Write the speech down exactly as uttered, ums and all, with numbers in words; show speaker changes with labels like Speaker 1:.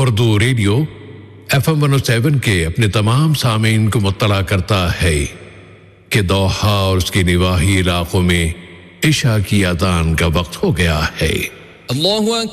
Speaker 1: Urdu radio F M one O seven के अपने तमाम सामीन को मुत्तला करता है कि दोहा और उसके निवाही इलाकों में इशा की अज़ान का वक्त हो गया है।
Speaker 2: अल्लाहु